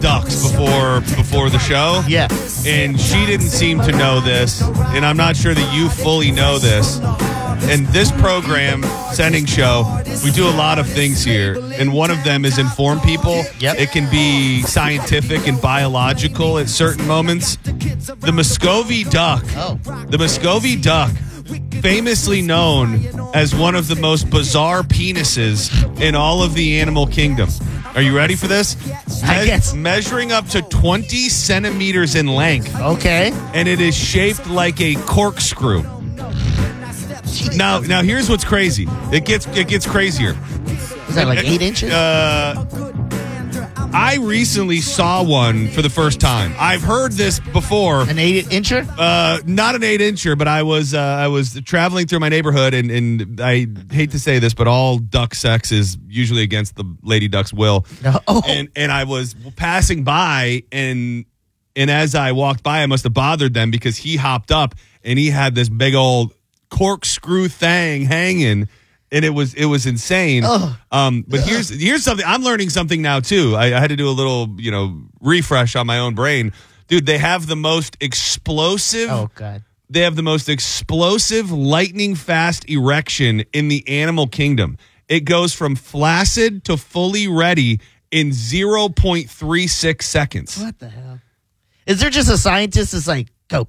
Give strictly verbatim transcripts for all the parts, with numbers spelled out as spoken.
ducks before before the show. Yeah. And she didn't seem to know this, and I'm not sure that you fully know this. And this program, Sending Show, we do a lot of things here, and one of them is inform people. Yep. It can be scientific and biological at certain moments. The Muscovy duck, Oh. the Muscovy duck, famously known as one of the most bizarre penises in all of the animal kingdom. Are you ready for this? I guess. Measuring up to twenty centimeters in length, Okay. and it is shaped like a corkscrew. Now, now here's what's crazy. It gets it gets crazier. Is that like eight inches? Uh, I recently saw one for the first time. I've heard this before. An eight incher? Uh, not an eight incher, but I was uh, I was traveling through my neighborhood, and, and I hate to say this, but all duck sex is usually against the lady duck's will. No. Oh. And and I was passing by, and and as I walked by, I must have bothered them because he hopped up and he had this big old corkscrew thing hanging. And it was it was insane. Ugh. Um, but here's here's something I'm learning something now too. I, I had to do a little you know refresh on my own brain, dude. They have the most explosive. Oh, God. They have the most explosive, lightning fast erection in the animal kingdom. It goes from flaccid to fully ready in zero point three six seconds. What the hell? Is there just a scientist that's like, go?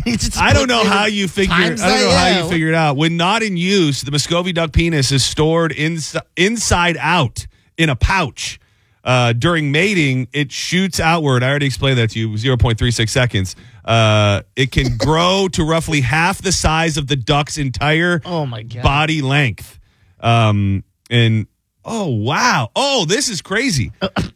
I don't know how you figure. I don't know how yeah. you figure it out. When not in use, the Muscovy duck penis is stored ins- inside out in a pouch. Uh, during mating, it shoots outward. I already explained that to you. zero point three six seconds. Uh, it can grow to roughly half the size of the duck's entire Oh my God. body length. Um, and oh wow, oh this is crazy.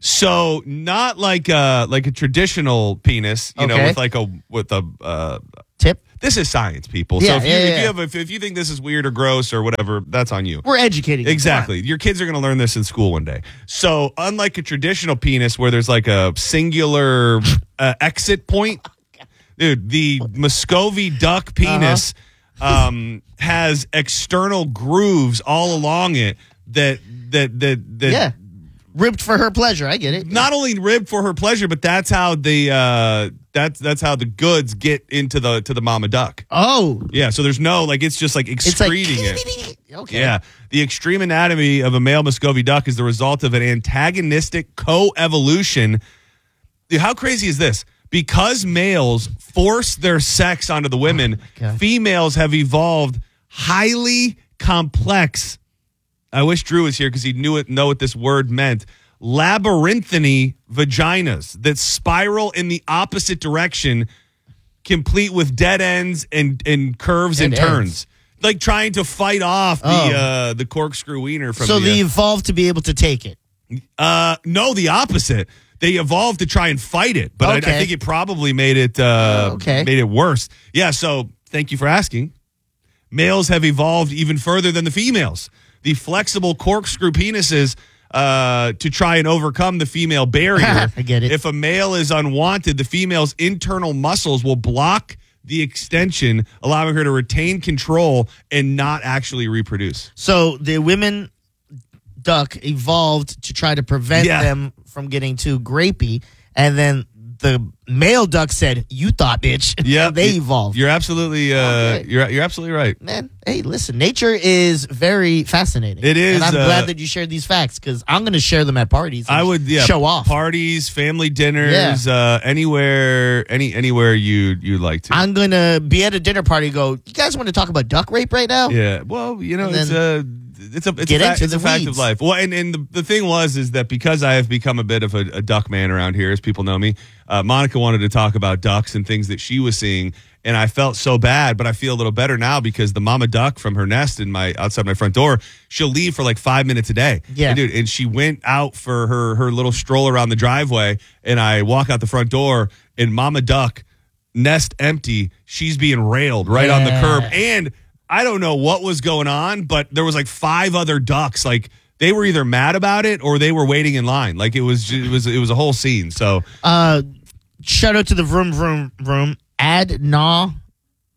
So not like a like a traditional penis, you know, Okay. with like a with a. Uh, Tip? This is science, people. Yeah, so if you, yeah, if yeah. you have if, if you think this is weird or gross or whatever, that's on you. We're educating. you. Exactly. Your kids are going to learn this in school one day. So unlike a traditional penis where there's like a singular uh, exit point, dude, the Muscovy duck penis Uh-huh. um, has external grooves all along it that that that that. Yeah. Ribbed for her pleasure. I get it. Not only ribbed for her pleasure, but that's how the uh, that's that's how the goods get into the to the mama duck. Oh. Yeah, so there's no like it's just like It's like. excreting it. Okay. Yeah, the extreme anatomy of a male Muscovy duck is the result of an antagonistic co-evolution. Dude, how crazy is this? Because males force their sex onto the women, Oh God. females have evolved highly complex. I wish Drew was here because he knew it, know what this word meant. Labyrinthine vaginas that spiral in the opposite direction, complete with dead ends and, and curves Dead and ends. turns. Like trying to fight off the Oh. uh, the corkscrew wiener from So the. they uh, evolved to be able to take it. Uh, no, the opposite. They evolved to try and fight it, but I, I Okay. think it probably made it uh, Okay. made it worse. Yeah. So thank you for asking. Males have evolved even further than the females. The flexible corkscrew penises uh, to try and overcome the female barrier. I get it. If a male is unwanted, the female's internal muscles will block the extension, allowing her to retain control and not actually reproduce. So the women duck evolved to try to prevent Yeah. them from getting too grapey, and then the male duck said, "You thought, bitch." Yeah, they evolved. You're absolutely, uh, Okay. you're you're absolutely right. Man, hey, listen, nature is very fascinating. It is, and I'm uh, glad that you shared these facts because I'm going to share them at parties. and I would, yeah, show off. parties, family dinners, uh, anywhere, any anywhere you you like to. I'm going to be at a dinner party. And go, you guys want to talk about duck rape right now? Yeah, well, you know, And it's a it's a it's get a, fact, into it's a the fact weeds. of life. Well, and, and the, the thing was is that because I have become a bit of a, a duck man around here, as people know me, uh, Monica wanted to talk about ducks and things that she was seeing, and I felt so bad, but I feel a little better now because the mama duck from her nest in my outside my front door, she'll leave for like five minutes a day. Yeah. and, dude, and she went out for her her little stroll around the driveway, and I walk out the front door, and mama duck, nest empty, she's being railed right on the Yeah. curb, and I don't know what was going on, but there was like five other ducks. Like they were either mad about it or they were waiting in line. Like it was, it was, it was a whole scene. So Uh, shout out to the Vroom Vroom Room. Ad Na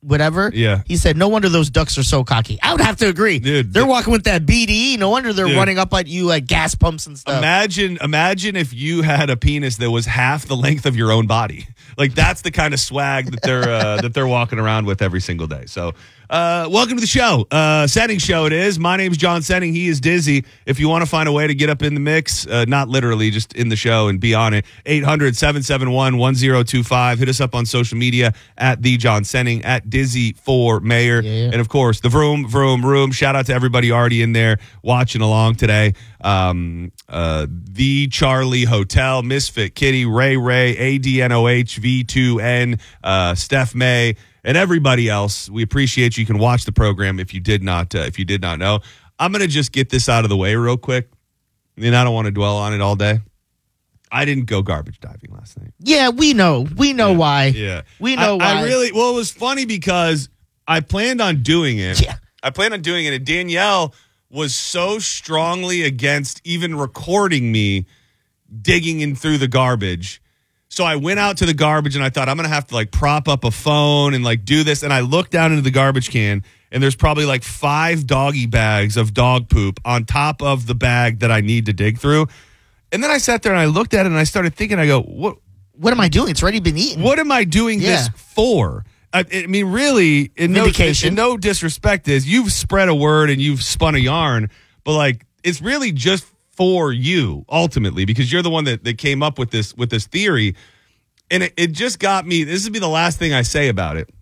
whatever. Yeah. He said, no wonder those ducks are so cocky. I would have to agree. Dude, they're th- walking with that B D E. No wonder they're Dude. running up at you like gas pumps and stuff. Imagine, imagine if you had a penis that was half the length of your own body. Like that's the kind of swag that they're uh, that they're walking around with every single day. So, uh, welcome to the show, uh, Senning Show. It is. My name's John Senning. He is Dizzy. If you want to find a way to get up in the mix, uh, not literally, just in the show and be on it, eight hundred, seven seven one, one zero two five. Hit us up on social media at the John Senning, at Dizzy for Mayor, Yeah. and of course the Vroom Vroom Room. Shout out to everybody already in there watching along today. Um, uh, the Charlie Hotel, Misfit Kitty, Ray Ray, A D N O H, V two N, uh, Steph May, and everybody else. We appreciate you. You can watch the program if you did not uh, if you did not know. I'm gonna just get this out of the way real quick, and I don't want to dwell on it all day. I didn't go garbage diving last night. Yeah, we know. We know Yeah. why. Yeah, We know I, why. I really well. It was funny because I planned on doing it. Yeah. I planned on doing it, and Danielle was so strongly against even recording me digging in through the garbage. So I went out to the garbage and I thought I'm going to have to like prop up a phone and like do this. And I looked down into the garbage can and there's probably like five doggy bags of dog poop on top of the bag that I need to dig through. And then I sat there and I looked at it and I started thinking, I go, what, What am I doing? It's already been eaten. what am I doing Yeah. this for? I, I mean, really, in no, Vindication. in no disrespect, is you've spread a word and you've spun a yarn, but like it's really just for you ultimately because you're the one that, that came up with this with this theory, and it, it just got me. This would be the last thing I say about it.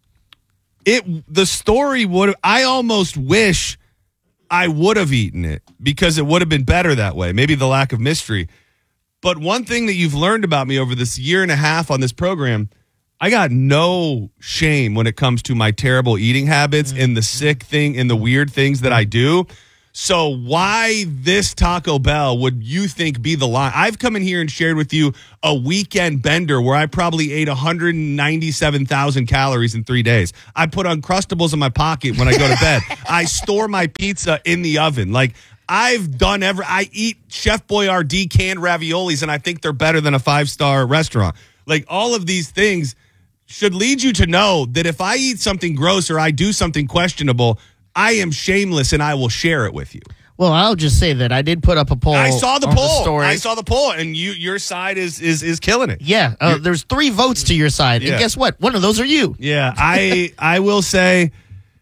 It the story would. I almost wish I would have eaten it because it would have been better that way. Maybe the lack of mystery. But one thing that you've learned about me over this year and a half on this program, I got no shame when it comes to my terrible eating habits and the sick thing and the weird things that I do. So why this Taco Bell would you think be the line? I've come in here and shared with you a weekend bender where I probably ate one hundred ninety-seven thousand calories in three days. I put Uncrustables in my pocket when I go to bed. I store my pizza in the oven. Like I've done ever. I eat Chef Boyardee canned raviolis and I think they're better than a five-star restaurant. Like all of these things should lead you to know that if I eat something gross or I do something questionable, I am shameless and I will share it with you. Well, I'll just say that I did put up a poll. I saw the on poll. story. I saw the poll, and you your side is is is killing it. Yeah, uh, there's three votes to your side, Yeah. and guess what? One of those are you. Yeah, I I will say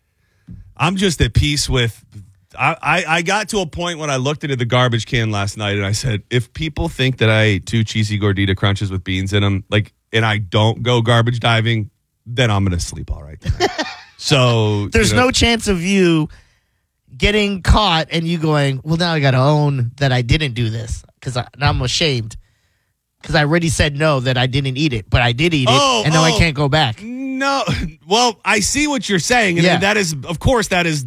I'm just at peace with. I, I, I got to a point when I looked into the garbage can last night and I said, if people think that I ate two cheesy gordita crunches with beans in them, like, and I don't go garbage diving, then I'm gonna sleep all right tonight. So There's you know, no chance of you getting caught and you going, well, now I got to own that I didn't do this because now I'm ashamed because I already said no that I didn't eat it, but I did eat it, Oh, and now I oh. can't go back. No, well, I see what you're saying, and Yeah. that is, of course, that is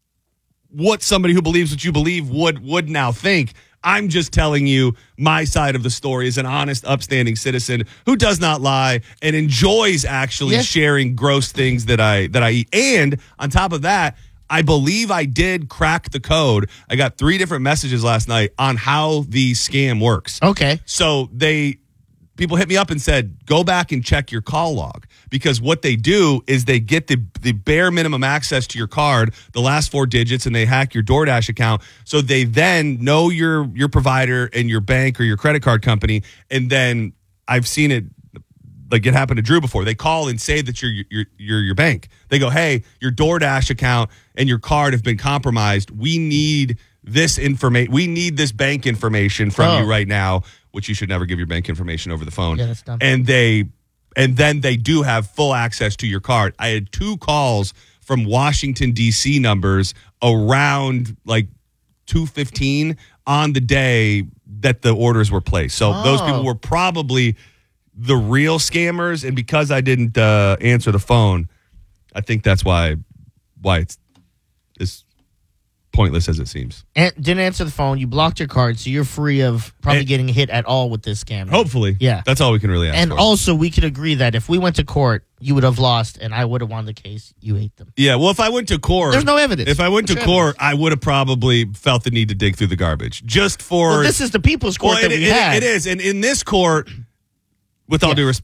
what somebody who believes what you believe would would now think. I'm just telling you my side of the story as an honest, upstanding citizen who does not lie and enjoys actually Yeah. sharing gross things that I that I eat. And on top of that, I believe I did crack the code. I got three different messages last night on how the scam works. Okay. So they people hit me up and said, go back and check your call log because what they do is they get the, the bare minimum access to your card, the last four digits, and they hack your DoorDash account. So they then know your your provider and your bank or your credit card company. And then I've seen it like it happened to Drew before. They call and say that you're you're you're your bank. They go, hey, your DoorDash account and your card have been compromised. We need this information. We need this bank information from Oh. you right now, which you should never give your bank information over the phone. Yeah, that's dumb. And they, and then they do have full access to your card. I had two calls from Washington, D C numbers around like two fifteen on the day that the orders were placed. So those Oh. people were probably the real scammers. And because I didn't uh, answer the phone, I think that's why, why it's as pointless as it seems. And didn't answer the phone. You blocked your card, so you're free of probably And- getting hit at all with this scam. Hopefully. Yeah. That's all we can really ask And for. also, we could agree that if we went to court, you would have lost, and I would have won the case. You ate them. Yeah, well, if I went to court, There's no evidence. If I went to There's court, I would have probably felt the need to dig through the garbage just for. Well, this is the people's court Well, that it, we it- had. it is, and in this court, with all Yeah. due respect,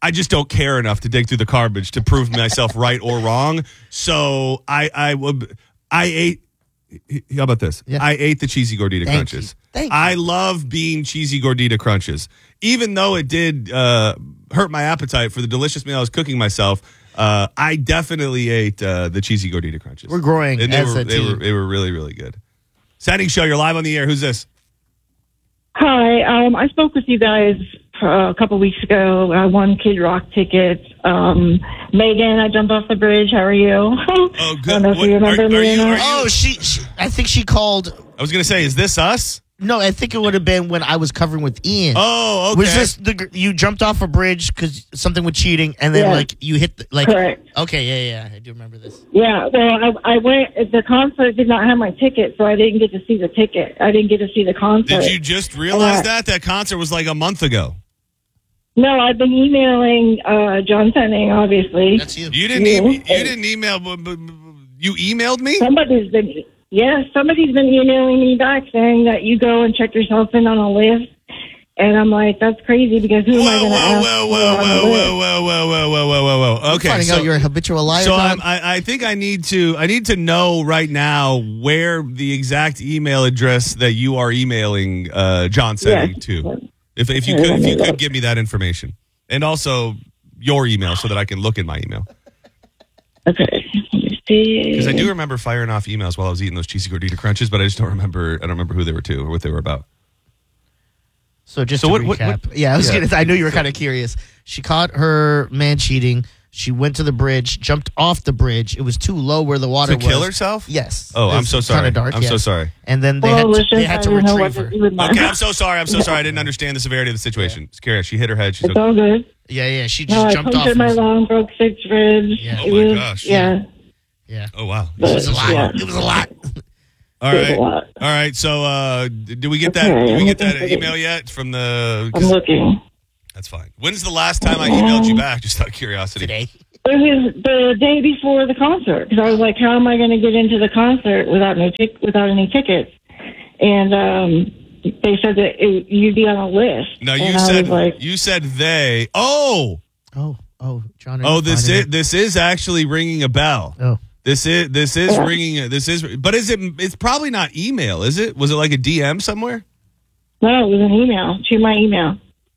I just don't care enough to dig through the garbage to prove myself right or wrong. So I I would I ate. How about this? Yeah. I ate the cheesy gordita Thank crunches. you. Thank I you. love being cheesy gordita crunches, even though it did uh, hurt my appetite for the delicious meal I was cooking myself. Uh, I definitely ate uh, the cheesy gordita crunches. We're growing and they as were, a they team. were they were really really good. Standing show, you're live on the air. Who's this? Hi, um, I spoke with you guys uh, a couple weeks ago. I won Kid Rock tickets. Um, Megan, I jumped off the bridge. How are you? Oh, I good. don't know if What- you remember are- me are or you- not. are you- Oh, she, she. I think she called. I was gonna say, is this us? No, I think it would have been when I was covering with Ian. Oh, okay. Was this the gr- you jumped off a bridge because something with cheating, and then Yeah. like you hit the, like? Correct. Okay, yeah, yeah, I do remember this. Yeah, well, I, I went. The concert did not have my ticket, so I didn't get to see the ticket. I didn't get to see the concert. Did you just realize Uh, that that concert was like a month ago? No, I've been emailing uh, John Senning, obviously. That's you. You didn't. Yeah. E- you didn't email. b- b- b- You emailed me. Somebody's been, yes, somebody's been emailing me back saying that you go and check yourself in on a list. And I'm like, that's crazy because who Whoa, am I whoa, going to ask whoa, for whoa, on the whoa, list? whoa, whoa, whoa, whoa, whoa, whoa, whoa, whoa. Okay, Finding so, out you're a habitual liar. so Tom? I'm, I, I think I need to. I need to know right now where the exact email address that you are emailing uh, John Senning Yes. to. If if you Here, could, let if me you could look. give me that information, and also your email so that I can look in my email. Okay, let me see. Because I do remember firing off emails while I was eating those cheesy gordita crunches, but I just don't remember. I don't remember who they were to or what they were about. So just So to what- what- recap, what- yeah, I was yeah. gonna. I knew you were kind of curious. She caught her man cheating. She went to the bridge, jumped off the bridge. It was too low where the water To was. kill herself? Yes. Oh, I'm so sorry. Kind of dark. I'm so yes. sorry. And then they well, had to, Lucius, they had I to didn't know what retrieve to her. do with my- Okay, I'm so sorry. I'm so sorry. I didn't understand the severity of the situation. It's curious. She hit her head. She's It's okay. all good. Yeah, yeah. She just No, I jumped off. punctured my and- lung, broke six ribs. Yeah. Oh it my was, gosh. Yeah. Yeah. Oh wow. It was a lot. Yeah. It was a lot. All It was right. a lot. All right. So, uh, d- do we get that? Okay, Did we I'm get that looking for the- email yet from the? I'm 'cause- looking. That's fine. When's the last time I emailed you back? Just out of curiosity. Today. It was the day before the concert because I was like, "How am I going to get into the concert without no tic- without any tickets?" And um, they said that it, you'd be on a list. No, you and I said was like, you said they. Oh, Oh, oh, John. are oh, you this finding is it? this is actually ringing a bell. Oh, This is this is Yeah. ringing. This is. But is it? It's probably not email, is it? Was it like a D M somewhere? "No, it was an email to my email."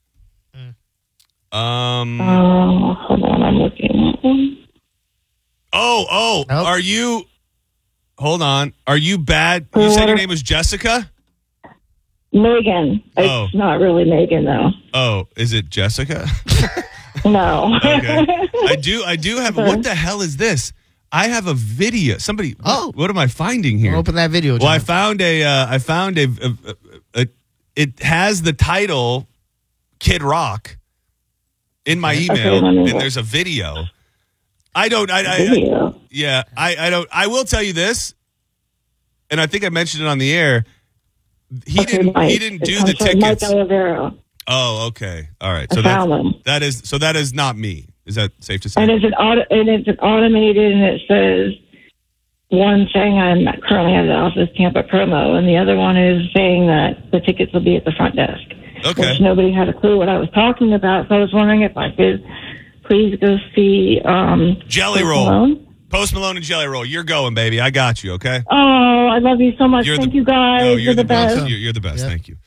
Um. Oh, hold on, I'm looking. Oh, oh. Nope. Are you? Hold on. Are you bad? You said your name was Jessica. Megan. It's Oh. not really Megan though. Oh, is it Jessica? No. Okay. I do. I do have. What the hell is this? I have a video. Somebody. Oh. What am I finding here? open that video. Well, I John. found a. Uh, I found a, a, a, a. It has the title, Kid Rock, in my email, Okay, let me and look. there's a video. I don't. I. I, I Video. yeah. I. I don't. I will tell you this, and I think I mentioned it on the air. He Okay, didn't. Mike. He didn't do I'm the sorry, Mike tickets. Olivero. Oh, okay. All right. I So found that, them. that is. So that is not me. Is that safe to say? And it's an auto, and it's an automated, and it says one saying I'm currently at the office Tampa promo, and the other one is saying that the tickets will be at the front desk. Okay. Which nobody had a clue what I was talking about, so I was wondering if I could please go see um, Jelly Post Roll. Malone. Post Malone and Jelly Roll. You're going, baby. I got you. Okay. Oh, I love you so much. You're Thank the, you guys. No, you're, you're the, best. You're, you're the best. Yeah. Thank you.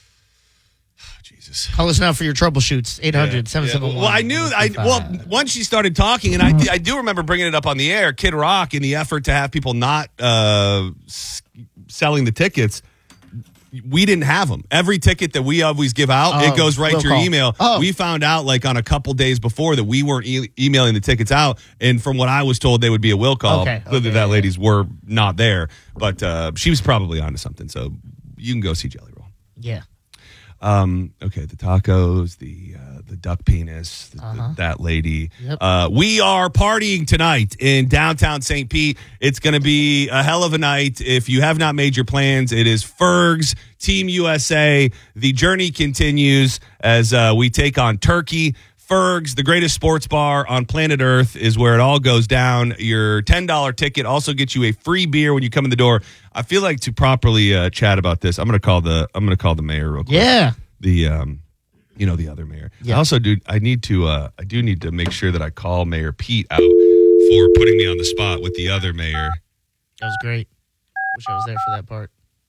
Jesus. Call us now for your troubleshoots. eight hundred, seven seven one. Well, I knew. I well, once she started talking, and I, I do remember bringing it up on the air. Kid Rock, in the effort to have people not uh, s- selling the tickets, we didn't have them. Every ticket that we always give out, Oh, it goes right will to your call. email. Oh. We found out like on a couple days before that we weren't e- emailing the tickets out, and from what I was told, they would be a will call. Okay, Clearly, okay, that yeah. ladies were not there, but uh, she was probably onto something. So you can go see Jelly Roll. Yeah. Um, okay, the tacos, the uh, the duck penis, the, Uh-huh. the, that lady. Yep. Uh, we are partying tonight in downtown Saint Pete. It's going to be a hell of a night. If you have not made your plans, it is Ferg's Team U S A. The journey continues as uh, we take on Turkey. Ferg's, the greatest sports bar on planet Earth, is where it all goes down. Your ten dollars ticket also gets you a free beer when you come in the door. I feel like to properly uh, chat about this, I'm going to call the I'm going to call the mayor real quick. Yeah. The um, You know, the other mayor. Yeah. I also do. I need to. Uh, I do need to make sure that I call Mayor Pete out for putting me on the spot with the other mayor. That was great. Wish I was there for that part.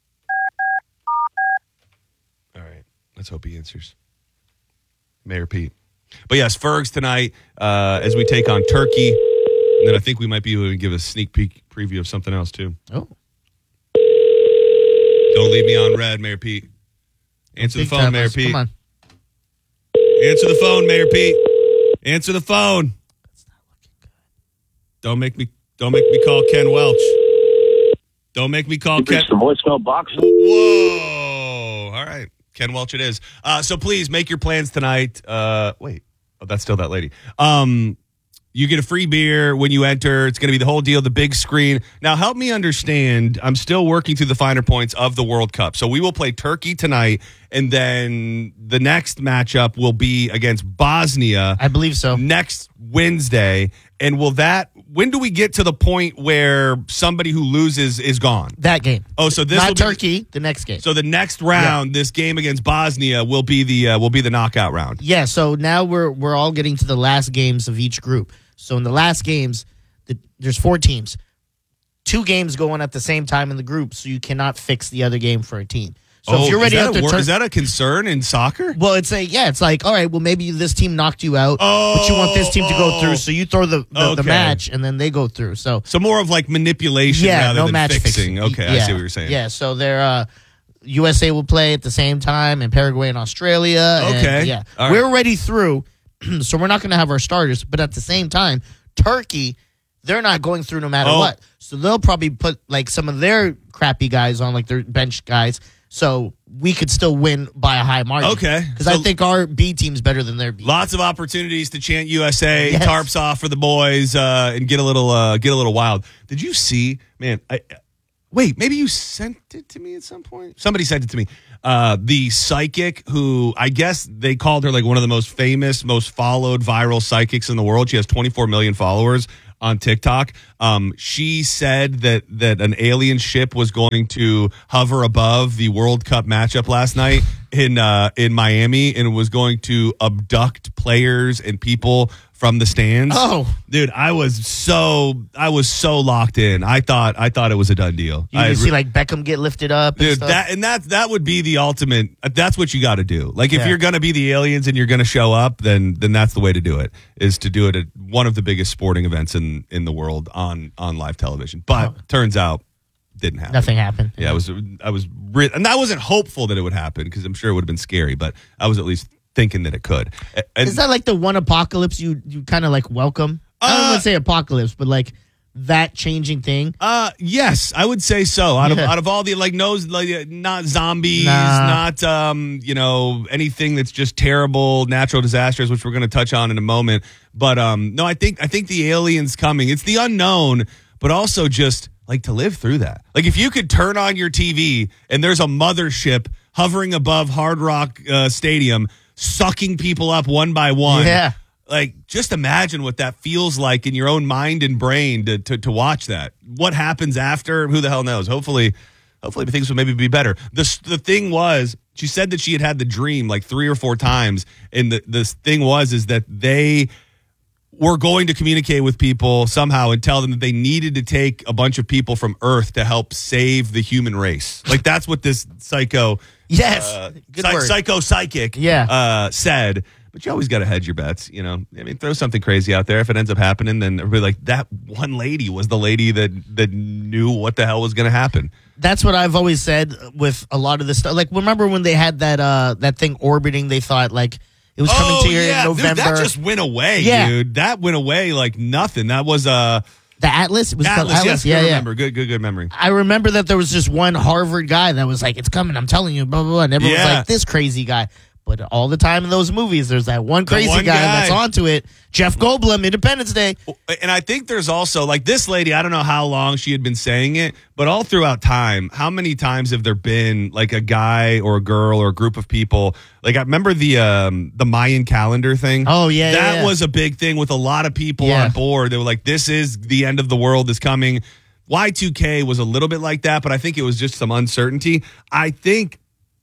All right. Let's hope he answers. Mayor Pete. But yes, Fergs tonight uh, as we take on Turkey. And then I think we might be able to give a sneak peek preview of something else, too. Oh. Don't leave me on red, Mayor Pete. Answer the Big phone, time, Mayor let's- Pete. Come on. Answer the phone, Mayor Pete. Answer the phone. That's not looking good. Don't make me don't make me call Ken Welch. Don't make me call You Ken. reached the voicemail box. Whoa. All right. Ken Welch it is. Uh, so please make your plans tonight. Uh, wait. Oh, that's still that lady. Um, you get a free beer when you enter. It's going to be the whole deal, the big screen. Now, help me understand. I'm still working through the finer points of the World Cup. So we will play Turkey tonight, and then the next matchup will be against Bosnia I believe so. next Wednesday. And will that, when do we get to the point where somebody who loses is gone? That game. Oh, so this will Not be- Turkey, the next game. So the next round, this game against Bosnia will be the uh, will be the knockout round. Yeah, so now we're we're all getting to the last games of each group. So in the last games, the, there's four teams. Two games going at the same time in the group, so you cannot fix the other game for a team. So if you're ready Oh, is that, out a, there, wor- Tur- is that a concern in soccer? well, it's a yeah, it's like all right, well maybe this team knocked you out, but you want this team to go Oh, through, so you throw the the, okay. the match and then they go through. So So more of like manipulation yeah, rather no than match fixing. fixing. Okay, I yeah. see what you're saying. Yeah, so they're uh, U S A will play at the same time, and Paraguay and Australia. and, Okay. yeah, All right. we're already through, so we're not going to have our starters. But at the same time, Turkey, they're not going through no matter Oh. what. So they'll probably put like some of their crappy guys on, like their bench guys. So we could still win by a high margin. Okay. Because So- I think our B team's better than their B. Lots of opportunities to chant U S A, Yes. tarps off for the boys, uh, and get a little uh, get a little wild. Did you see, man? I, wait, maybe you sent it to me at some point. Somebody sent it to me. Uh, the psychic who I guess they called her like one of the most famous, most followed viral psychics in the world. She has twenty-four million followers on TikTok. Um, she said that that an alien ship was going to hover above the World Cup matchup last night in uh, in Miami and was going to abduct players and people from the stands. Oh. dude, I was so I was so locked in. I thought I thought it was a done deal. You I can re- see like Beckham get lifted up. and Dude, stuff. that and that that would be the ultimate. That's what you got to do. Like if Yeah. you're gonna be the aliens and you're gonna show up, then then that's the way to do it. Is to do it at one of the biggest sporting events in in the world on on live television. But turns out didn't happen. Nothing happened. Yeah, I was I was re- and I wasn't hopeful that it would happen because I'm sure it would have been scary. But I was at least thinking that it could. A- And, Is that like the one apocalypse you you kind of like welcome? I don't Uh, want to say apocalypse, but like that changing thing. Uh, yes, I would say so. Out of Yeah. out of all the like no, like uh, not zombies, Nah. not um, you know, anything that's just terrible natural disasters, which we're going to touch on in a moment. But um, no, I think I think the aliens coming. It's the unknown, but also just like to live through that. Like if you could turn on your T V and there's a mothership hovering above Hard Rock uh, Stadium, sucking people up one by one. Yeah. Like, just imagine what that feels like in your own mind and brain to, to, to watch that. What happens after? Who the hell knows? Hopefully, hopefully things will maybe be better. The the thing was, she said that she had had the dream like three or four times, and the the thing was is that they were going to communicate with people somehow and tell them that they needed to take a bunch of people from Earth to help save the human race. Like that's what this psycho, Yes, uh, good psy- word. psycho psychic, Yeah. uh, said. But you always got to hedge your bets, you know. I mean, throw something crazy out there. If it ends up happening, then everybody like that one lady was the lady that that knew what the hell was going to happen. That's what I've always said with a lot of this stuff. Like, remember when they had that uh that thing orbiting? They thought like it was coming to here in dude, November. that just went away, Yeah. dude. That went away like nothing. That was uh, the Atlas. It was called Atlas. Atlas. Yes, Yeah, good yeah. remember. Good, good, good memory. I remember that there was just one Harvard guy that was like, "It's coming, I'm telling you," blah blah blah. And everyone Yeah. was like, "This crazy guy." But all the time in those movies, there's that one crazy one guy, guy. that's onto it. Jeff Goldblum, Independence Day. And I think there's also like this lady, I don't know how long she had been saying it, but all throughout time, how many times have there been like a guy or a girl or a group of people? Like I remember the um the Mayan calendar thing. Oh, yeah, That yeah, yeah. was a big thing with a lot of people Yeah. on board. They were like, this is the end of the world is coming. Y two K was a little bit like that, but I think it was just some uncertainty. I think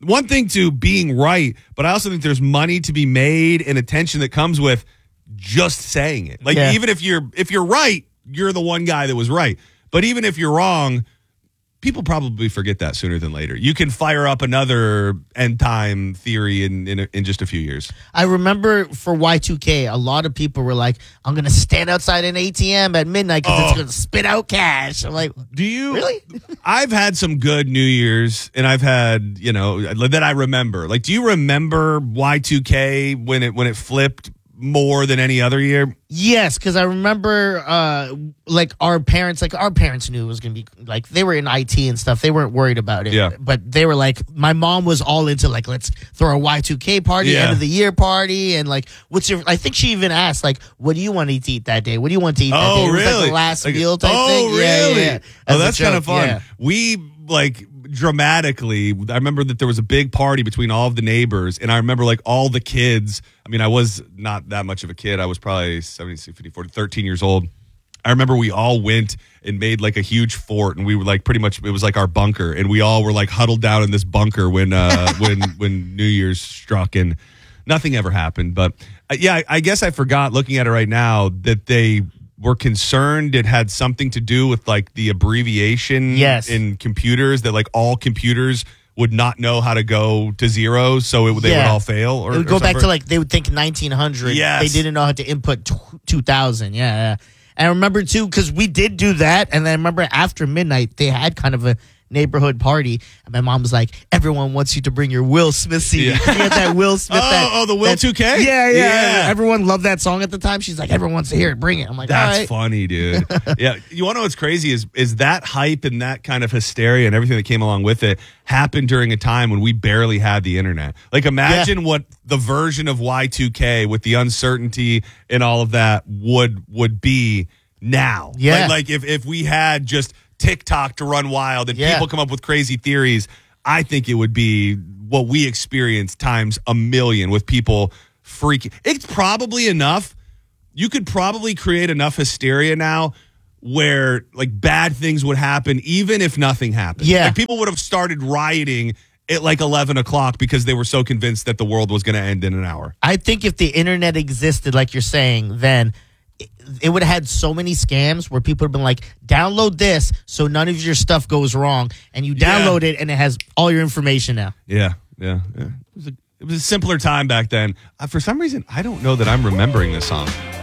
one thing to being right, but I also think there's money to be made and attention that comes with just saying it. Like Yeah. even if you're if you're right, you're the one guy that was right. But even if you're wrong, people probably forget that sooner than later. You can fire up another end time theory in in, in just a few years. I remember for Y two K, a lot of people were like, I'm going to stand outside an A T M at midnight because Oh. it's going to spit out cash. I'm like, Do you really? I've had some good New Year's, and I've had, you know, that I remember. Like, do you remember Y two K when it when it flipped more than any other year? Yes, because I remember, uh, like our parents, like our parents knew it was gonna be like they were in I T and stuff. They weren't worried about it. Yeah. But they were like, my mom was all into like, let's throw a Y two K party, Yeah. end of the year party, and like, what's your? I think she even asked like, what do you want to eat that day? What do you want to eat that day? Oh, It was really? like the last Like, meal type oh, thing. really? Yeah, yeah, yeah. Oh, As a that's kind of joke, fun. yeah. We like dramatically. I remember that there was a big party between all of the neighbors, and I remember like all the kids. I mean, I was not that much of a kid. I was probably seventy, fifty, forty, thirteen years old. I remember we all went and made like a huge fort, and we were like pretty much it was like our bunker, and we all were like huddled down in this bunker when uh, when when New Year's struck, and nothing ever happened. But uh, yeah, I, I guess I forgot looking at it right now that they were concerned it had something to do with like the abbreviation Yes. in computers, that like all computers would not know how to go to zero, so it, they would Yeah. all fail. Or It would or go back something. to like they would think nineteen hundred. Yes. They didn't know how to input t- two thousand. Yeah, yeah. And I remember too because we did do that, and then I remember after midnight they had kind of a neighborhood party, and my mom was like, "Everyone wants you to bring your Will Smith C D." Yeah. She had that Will Smith. Oh, that, oh, the Will that- two K? Yeah, yeah, Yeah. Everyone loved that song at the time. She's like, "Everyone wants to hear it. Bring it." I'm like, That's "All right." funny, dude. Yeah, you want to know what's crazy is is that hype and that kind of hysteria and everything that came along with it happened during a time when we barely had the internet. Like, imagine what the version of Y two K with the uncertainty and all of that would would be now. Yeah. like, like if if we had just TikTok to run wild and Yeah. people come up with crazy theories, I think it would be what we experience times a million with people freaking. It's probably enough. You could probably create enough hysteria now where like bad things would happen even if nothing happened. Yeah. Like people would have started rioting at like eleven o'clock because they were so convinced that the world was going to end in an hour. I think if the internet existed, like you're saying, then it, it would have had so many scams where people have been like, download this so none of your stuff goes wrong. And you Yeah. download it and it has all your information now. Yeah, yeah, yeah. It was a, it was a simpler time back then. Uh, for some reason, I don't know that I'm remembering this song.